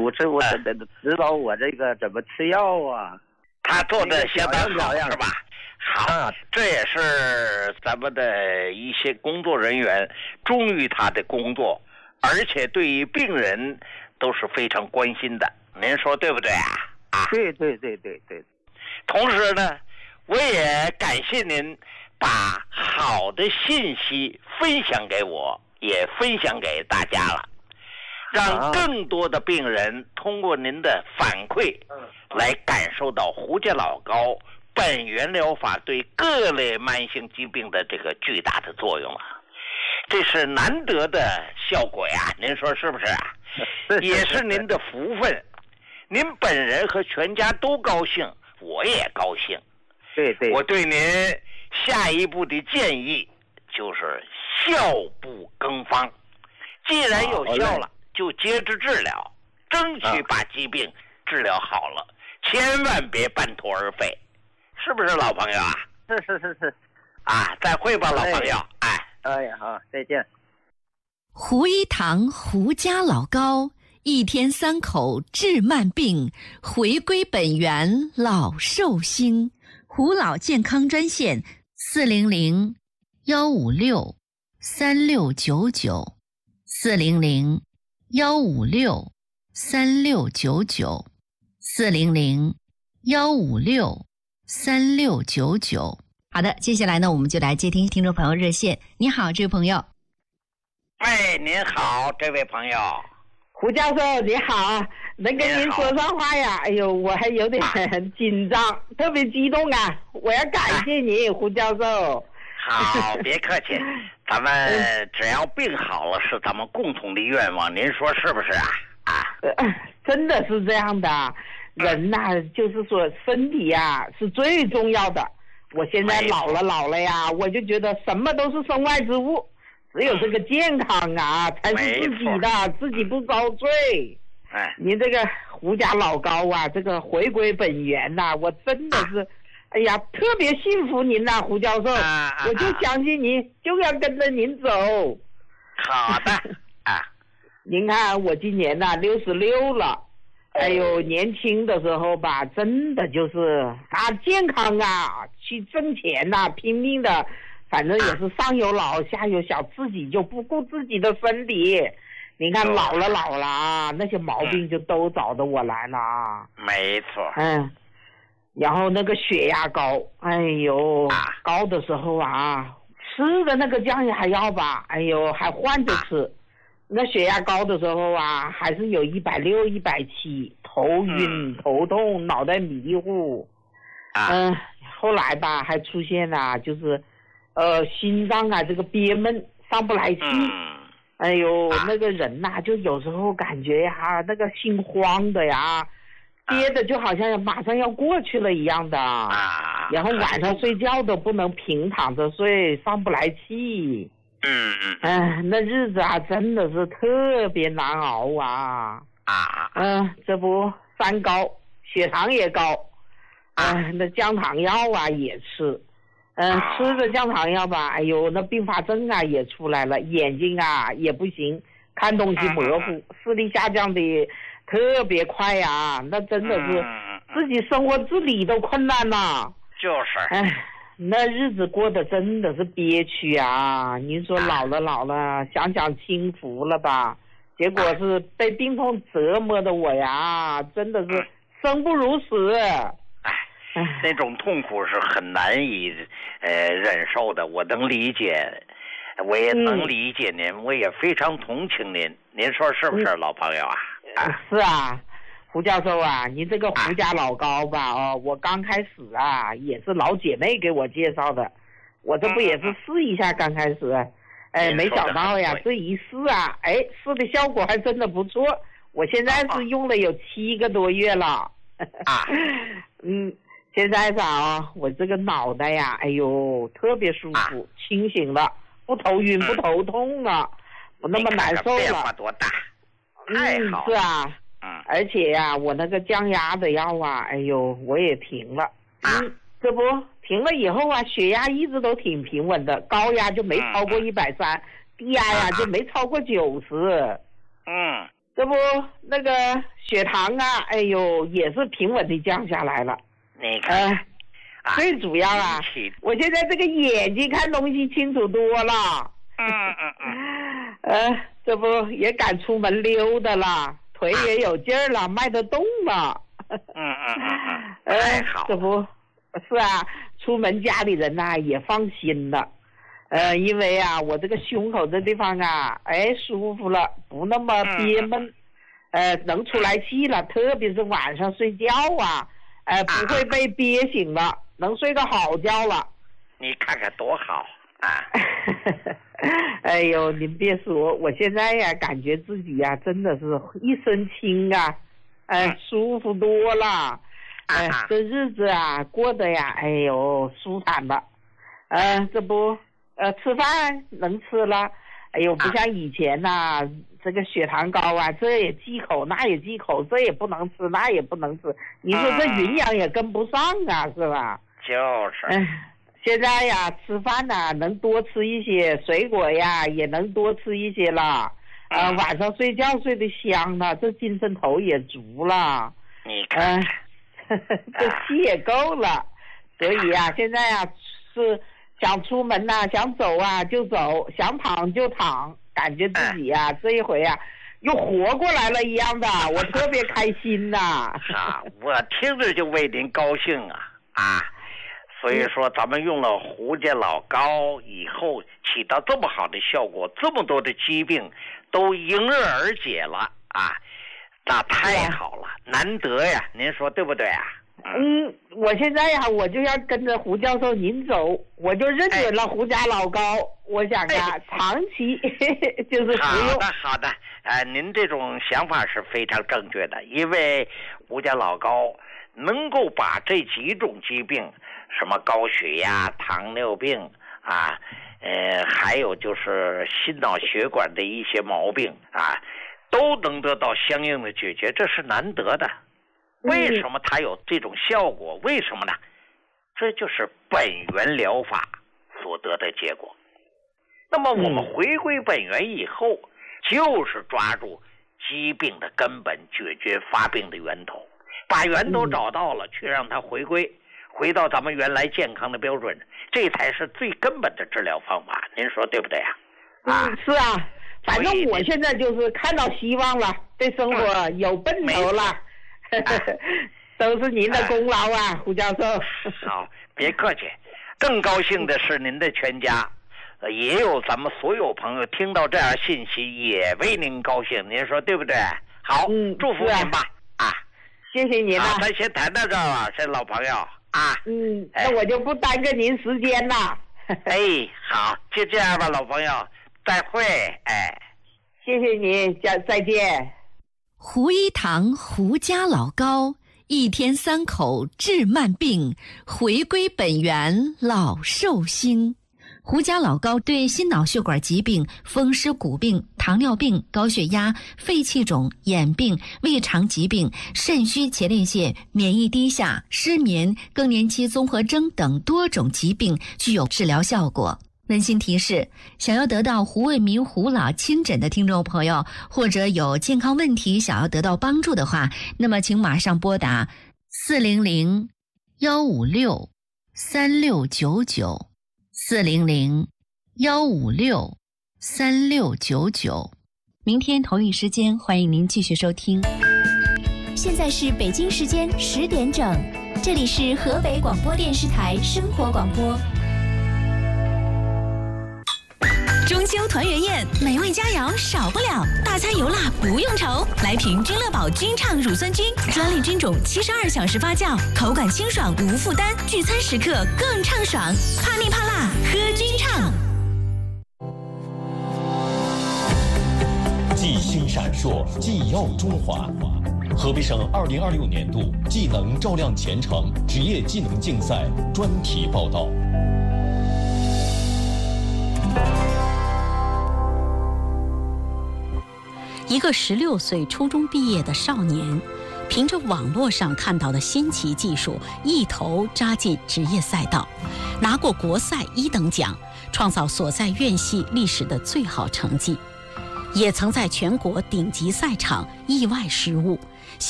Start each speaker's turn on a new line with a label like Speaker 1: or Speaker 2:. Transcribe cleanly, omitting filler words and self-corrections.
Speaker 1: 主持我得指导我这个怎么吃药啊。
Speaker 2: 他做的相当好，
Speaker 1: 是
Speaker 2: 吧？好，这也是咱们的一些工作人员忠于他的工作，而且对于病人都是非常关心的。您说对不对啊？
Speaker 1: 对。
Speaker 2: 同时呢，我也感谢您把好的信息分享给我，也分享给大家了，让更多的病人通过您的反馈来感受到胡家老膏本源疗法对各类慢性疾病的这个巨大的作用啊，这是难得的效果呀，您说是不是啊？也是您的福分，您本人和全家都高兴，我也高兴。
Speaker 1: 对，
Speaker 2: 我对您下一步的建议就是效不更方，既然有效了，就接着治疗，争取把疾病治疗好了，千万别半途而废，是不是老朋友啊？
Speaker 1: 是
Speaker 2: 啊，再会吧，老朋友。
Speaker 1: 哎呀，好，再见。
Speaker 3: 胡一堂胡家老膏，一天3口治慢病，回归本源老寿星。胡老健康专线400-156-3699，400-156-3699。好的，接下来呢，我们就来接听听众朋友热线。你好，这位朋友。
Speaker 2: 喂，您好，这位朋友。
Speaker 4: 胡教授你好，能跟您说上话呀？哎呦，我还有点紧张，特别激动啊！我要感谢你，胡教授。
Speaker 2: 好，别客气，咱们只要病好了是咱们共同的愿望，您说是不是啊？
Speaker 4: 真的是这样的，人呐，就是说身体呀是最重要的。我现在老了呀，我就觉得什么都是身外之物。只有这个健康啊，才是自己的，自己不遭罪。你这个胡家老膏啊，这个回归本源呐，我真的是，哎呀，特别信服您呐，胡教授，我就相信您，就要跟着您走。
Speaker 2: 好的
Speaker 4: 您看我今年呐66了，哎呦，年轻的时候吧，真的就是健康啊，去挣钱呐，拼命的。反正也是上有老下有小，自己就不顾自己的身体。你看老了那些毛病就都找着我来了啊。
Speaker 2: 没错。
Speaker 4: 然后那个血压高，哎呦，高的时候啊，吃的那个降压药吧，哎呦，还换着吃。那血压高的时候啊，还是有160、170，头晕、头痛、脑袋迷糊。后来吧，还出现了就是心脏啊这个憋闷上不来气。哎呦，那个人呐，就有时候感觉呀，那个心慌的呀，憋的就好像马上要过去了一样的。然后晚上睡觉都不能平躺着睡，上不来气。那日子啊真的是特别难熬啊。这不三高，血糖也高。那降糖药啊也吃。吃着降糖药吧，哎呦，那并发症啊也出来了，眼睛啊也不行，看东西模糊，视力下降的特别快呀，那真的是自己生活自理都困难了。
Speaker 2: 就是。
Speaker 4: 那日子过得真的是憋屈啊！您说老了，想想轻浮了吧？结果是被病痛折磨的我呀，真的是生不如死。
Speaker 2: 那种痛苦是很难以忍受的，我能理解，我也能理解您，我也非常同情您。您说是不是，老朋友啊？
Speaker 4: 是啊，胡教授啊，您这个胡家老膏吧，我刚开始啊也是老姐妹给我介绍的，我这不也是试一下刚开始，没想到呀，这一试啊，试的效果还真的不错，我现在是用了有7个多月了。现在我这个脑袋呀，哎呦，特别舒服，清醒了，不头晕不头痛了，不那么难受了。
Speaker 2: 变化多大？太好。
Speaker 4: 是啊。而且呀，我那个降压的药啊，哎呦，我也停了。这不停了以后啊，血压一直都挺平稳的，高压就没超过130，低压呀就没超过90。 这不那个血糖啊，哎呦，也是平稳的降下来了。
Speaker 2: 你看，
Speaker 4: 最主要啊，我现在这个眼睛看东西清楚多了。这不也敢出门溜达了，腿也有劲儿了，迈得动了。
Speaker 2: 太好。
Speaker 4: 这不是啊，出门家里人呐也放心了。因为啊，我这个胸口这地方啊，舒服了，不那么憋闷，能出来气了，特别是晚上睡觉啊，不会被憋醒了，能睡个好觉了。
Speaker 2: 你看看多好啊！
Speaker 4: 哎呦，您别说，我现在呀，感觉自己呀，真的是一身轻啊，舒服多了。这日子啊，过得呀，哎呦，舒坦了。这不。吃饭能吃了，哎呦，不像以前呐，这个血糖高啊，这也忌口，那也忌口，这也不能吃，那也不能吃。你说这营养也跟不上啊，是吧？
Speaker 2: 就是。
Speaker 4: 现在呀，吃饭呐，能多吃一些水果呀，也能多吃一些了。晚上睡觉睡得香了，这精神头也足了。
Speaker 2: 你看，
Speaker 4: 这气也够了，所以啊，现在啊是。想出门呐，想走啊就走，想躺就躺，感觉自己呀，这一回啊又活过来了一样的，我特别开心呐。
Speaker 2: 我听着就为您高兴啊！所以说咱们用了胡家老膏以后，起到这么好的效果，这么多的疾病都迎刃而解了啊，那太好了，难得呀，您说对不对啊？
Speaker 4: 我现在呀，我就要跟着胡教授您走，我就认准了胡家老膏，我想啊，长期就是服用。
Speaker 2: 好的，您这种想法是非常正确的，因为胡家老膏能够把这几种疾病，什么高血压、糖尿病啊，还有就是心脑血管的一些毛病啊，都能得到相应的解决，这是难得的。为什么它有这种效果？为什么呢？这就是本源疗法所得的结果。那么我们回归本源以后，就是抓住疾病的根本，解决发病的源头，把源头找到了，去让它回到咱们原来健康的标准，这才是最根本的治疗方法。您说对不对啊？
Speaker 4: 是啊，反正我现在就是看到希望了，对生活有奔头了。都是您的功劳啊，胡教授。
Speaker 2: 好，别客气。更高兴的是您的全家，也有咱们所有朋友听到这样信息，也为您高兴。您说对不对？好，祝福您吧。
Speaker 4: 谢谢您了。
Speaker 2: 咱先谈到这儿了，这老朋友啊。
Speaker 4: 那我就不耽搁您时间了。
Speaker 2: 好，就这样吧，老朋友，再会。
Speaker 4: 谢谢您，再见。
Speaker 3: 胡一堂胡家老膏，一天3口治慢病，回归本源老寿星。胡家老膏对心脑血管疾病、风湿骨病、糖尿病、高血压、肺气肿、眼病、胃肠疾病、肾虚前列腺、免疫低下、失眠、更年期综合征等多种疾病具有治疗效果。温馨提示：想要得到胡卫民胡老亲诊的听众朋友，或者有健康问题想要得到帮助的话，那么请马上拨打400-156-3699 400-156-3699。明天同一时间，欢迎您继续收听。
Speaker 5: 现在是北京时间10点整，这里是河北广播电视台生活广播。中秋团圆宴，美味佳肴少不了，大餐油辣不用愁。来瓶君乐宝君畅乳酸菌，专利菌种，72小时发酵，口感清爽无负担，聚餐时刻更畅爽。怕腻怕辣，喝君畅。
Speaker 6: 技星闪烁，技耀中华。河北省2026年度技能照亮前程职业技能竞赛专题报道。
Speaker 7: 一个16岁初中毕业的少年，凭着网络上看到的新奇技术，一头扎进职业赛道，拿过国赛1等奖，创造所在院系历史的最好成绩。 也曾在全国顶级赛场意外失误。